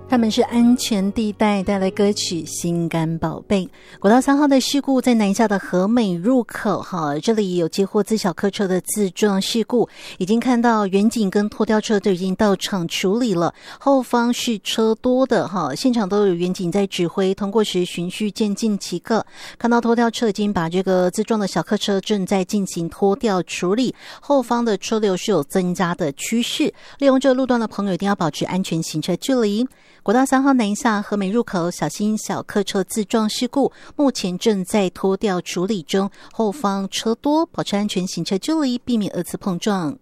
他们是安全地带，带来歌曲《心肝宝贝》。国道3号的事故在南下的和美入口，这里有接获自小客车的自撞事故，已经看到远警跟拖吊车都已经到场处理了。后方是车多的，现场都有远警在指挥，通过时循序渐进即可。看到拖吊车已经把这个自撞的小客车正在进行拖吊处理，后方的车流是有增加的趋势。利用这个路段的朋友一定要保持安全行车距离。国道3号南下和美入口，小心小客车自撞事故，目前正在拖吊处理中，后方车多，保持安全行车距离，避免二次碰撞。